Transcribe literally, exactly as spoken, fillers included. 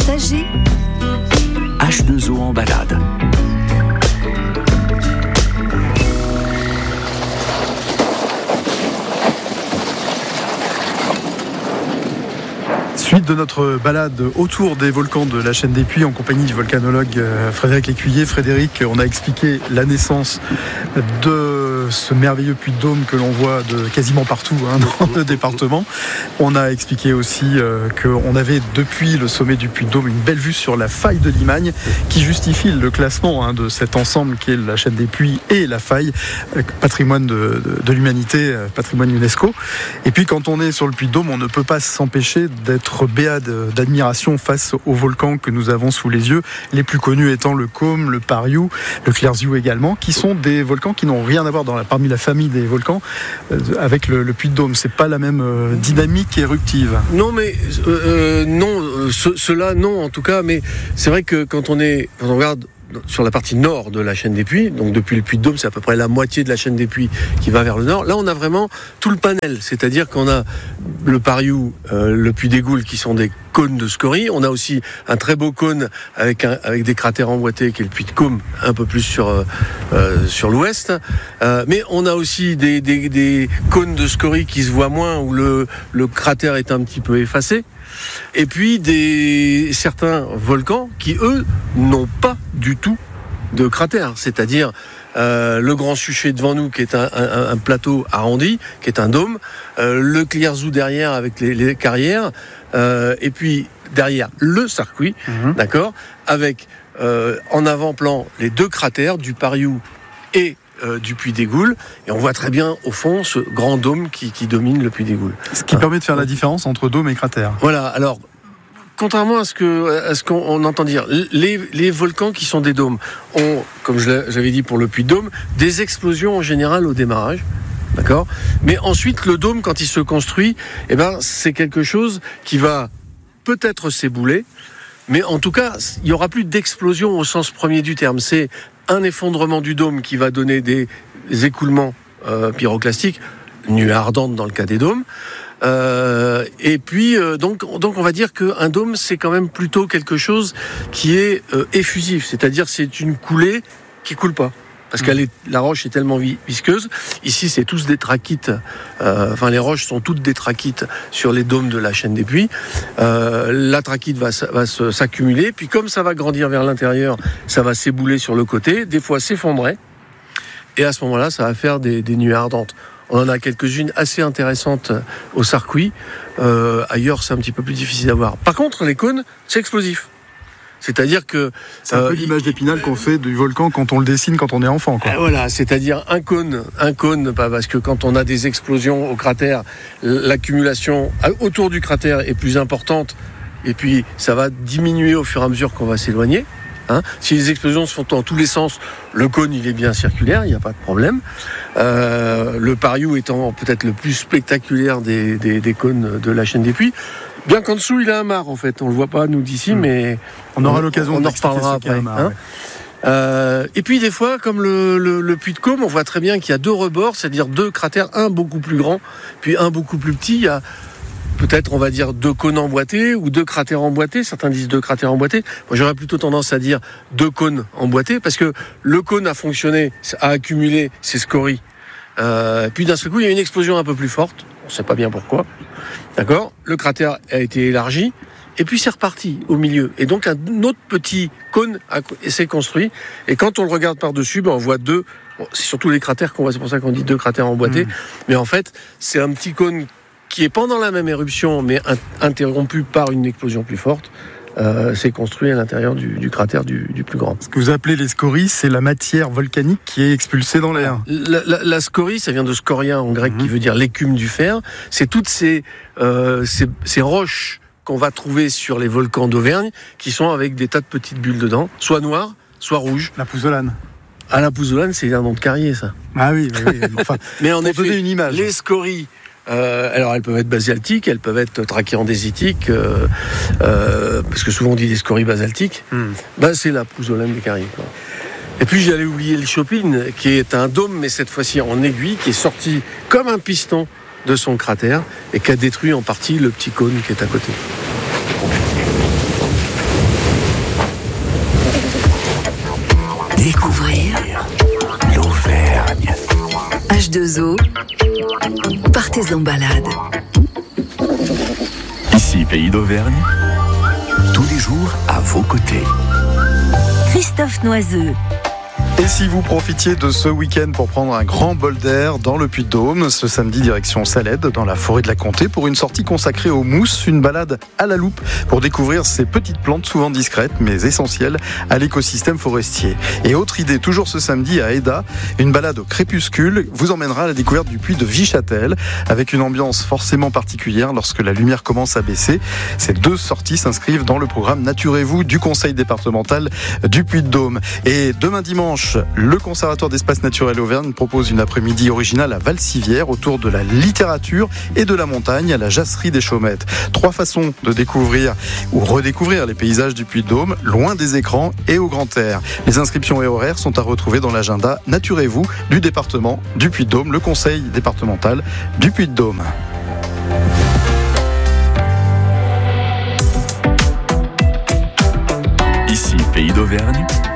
partager. H deux O en balade. Suite de notre balade autour des volcans de la chaîne des Puys en compagnie du volcanologue Frédéric Lécuyer. Frédéric, on a expliqué la naissance de ce merveilleux puits de Dôme que l'on voit de quasiment partout hein, dans le département. On a expliqué aussi euh, qu'on avait depuis le sommet du puits de Dôme une belle vue sur la faille de Limagne qui justifie le classement hein, de cet ensemble qui est la chaîne des Puys et la faille, euh, patrimoine de, de, de l'humanité, euh, patrimoine UNESCO. Et puis quand on est sur le puits de Dôme, on ne peut pas s'empêcher d'être béat d'admiration face aux volcans que nous avons sous les yeux, les plus connus étant le Côme, le Pariou, le Clearsiou également, qui sont des volcans qui n'ont rien à voir dans la, parmi la famille des volcans euh, avec le, le puits de Dôme. C'est pas la même euh, dynamique éruptive. Non, mais euh, non, euh, ce, cela non en tout cas. Mais c'est vrai que quand on est, quand on regarde sur la partie nord de la chaîne des Puys, donc depuis le puits de Dôme, c'est à peu près la moitié de la chaîne des Puys qui va vers le nord. Là, on a vraiment tout le panel, c'est-à-dire qu'on a le Pariou, euh, le puits des Goules qui sont des cônes de scories. On a aussi un très beau cône avec, un, avec des cratères emboîtés qui est le puits de Côme, un peu plus sur, euh, sur l'ouest. Euh, mais on a aussi des, des, des cônes de scories qui se voient moins, où le, le cratère est un petit peu effacé. Et puis des, certains volcans qui, eux, n'ont pas du tout de cratère. C'est-à-dire euh, le Grand Suchet devant nous, qui est un, un, un plateau arrondi, qui est un dôme, euh, le Clearsiou derrière avec les, les carrières, euh, et puis derrière le Sarcouy, mmh. d'accord, avec euh, en avant-plan les deux cratères du Pariou et Euh, du puits des Goules, et on voit très bien au fond ce grand dôme qui, qui domine le puits des Goules. Ce qui euh, permet de faire la différence entre dôme et cratère. Voilà, alors contrairement à ce, que, à ce qu'on on entend dire, les, les volcans qui sont des dômes ont, comme je j'avais dit pour le puits de Dôme, des explosions en général au démarrage. D'accord ? Mais ensuite, le dôme, quand il se construit, eh ben, c'est quelque chose qui va peut-être s'ébouler, mais en tout cas, il n'y aura plus d'explosion au sens premier du terme. C'est un effondrement du dôme qui va donner des écoulements euh, pyroclastiques, nuées ardentes dans le cas des dômes. Euh, et puis, euh, donc, donc, on va dire qu'un dôme, c'est quand même plutôt quelque chose qui est euh, effusif, c'est-à-dire c'est une coulée qui coule pas. Parce que la roche est tellement visqueuse. Ici, c'est tous des trachytes. Euh, enfin, les roches sont toutes des trachytes sur les dômes de la chaîne des Puys. Euh, la trachyte va, va s'accumuler. Puis, comme ça va grandir vers l'intérieur, ça va s'ébouler sur le côté. Des fois, s'effondrer. Et à ce moment-là, ça va faire des, des nuées ardentes. On en a quelques-unes assez intéressantes au Sarcouy. Euh, ailleurs, c'est un petit peu plus difficile à voir. Par contre, les cônes, c'est explosif. C'est-à-dire que... C'est un peu euh, l'image d'Épinal qu'on fait du volcan quand on le dessine quand on est enfant, quoi. Euh, voilà, c'est-à-dire un cône, un cône, parce que quand on a des explosions au cratère, l'accumulation autour du cratère est plus importante, et puis ça va diminuer au fur et à mesure qu'on va s'éloigner. Hein. Si les explosions se font dans tous les sens, le cône il est bien circulaire, il n'y a pas de problème. Euh, le Pariou étant peut-être le plus spectaculaire des, des, des cônes de la chaîne des Puys. Bien qu'en dessous, il a un mar, en fait. On ne le voit pas, nous, d'ici, mmh. mais... On aura l'occasion on en reparlera après. Mar, hein. ouais. euh, et puis, des fois, comme le, le, le puits de Côme, on voit très bien qu'il y a deux rebords, c'est-à-dire deux cratères, un beaucoup plus grand, puis un beaucoup plus petit. Il y a peut-être, on va dire, deux cônes emboîtés ou deux cratères emboîtés. Certains disent deux cratères emboîtés. Moi, j'aurais plutôt tendance à dire deux cônes emboîtés, parce que le cône a fonctionné, a accumulé ses scories. Euh, puis, d'un seul coup, il y a une explosion un peu plus forte. On ne sait pas bien pourquoi. D'accord ? Le cratère a été élargi, et puis c'est reparti au milieu. Et donc un autre petit cône s'est construit. Et quand on le regarde par-dessus, ben on voit deux. Bon, c'est surtout les cratères qu'on voit, c'est pour ça qu'on dit deux cratères emboîtés. Mmh. Mais en fait, c'est un petit cône qui est pendant la même éruption, mais interrompu par une explosion plus forte. Euh, s'est construit à l'intérieur du, du cratère du, du plus grand. Ce que vous appelez les scories, c'est la matière volcanique qui est expulsée dans l'air. La, la, la scorie, ça vient de scoria en grec, mmh. qui veut dire l'écume du fer. C'est toutes ces, euh, ces, ces roches qu'on va trouver sur les volcans d'Auvergne, qui sont avec des tas de petites bulles dedans, soit noires, soit rouges. La pouzzolane. Ah, la pouzzolane, c'est un nom de carrier, ça. Ah oui, oui, oui. Enfin, mais en effet, donner une image. Les scories, Euh, alors elles peuvent être basaltiques, elles peuvent être trachyandésitiques, euh, euh, parce que souvent on dit des scories basaltiques. Mm. Ben, c'est la pouzzolane des Caraïbes. Quoi. Et puis j'allais oublier le Chopin, qui est un dôme, mais cette fois-ci en aiguille, qui est sorti comme un piston de son cratère et qui a détruit en partie le petit cône qui est à côté. Découvrir l'Auvergne. H deux O, partez en balade. Ici, Pays d'Auvergne, tous les jours à vos côtés. Christophe Noiseux. Et si vous profitiez de ce week-end pour prendre un grand bol d'air dans le Puy-de-Dôme, ce samedi direction Salède, dans la forêt de la Comté, pour une sortie consacrée aux mousses, une balade à la loupe pour découvrir ces petites plantes souvent discrètes mais essentielles à l'écosystème forestier. Et autre idée, toujours ce samedi à Eda, une balade au crépuscule vous emmènera à la découverte du puits de Vichâtel, avec une ambiance forcément particulière lorsque la lumière commence à baisser. Ces deux sorties s'inscrivent dans le programme Naturez-vous du Conseil départemental du Puy-de-Dôme. Et demain dimanche, le Conservatoire d'Espaces Naturels Auvergne propose une après-midi originale à Valcivière autour de la littérature et de la montagne à la Jasserie des Chaumettes. Trois façons de découvrir ou redécouvrir les paysages du Puy-de-Dôme, loin des écrans et au grand air. Les inscriptions et horaires sont à retrouver dans l'agenda Naturez-vous du département du Puy-de-Dôme, le Conseil départemental du Puy-de-Dôme. Ici, Pays d'Auvergne,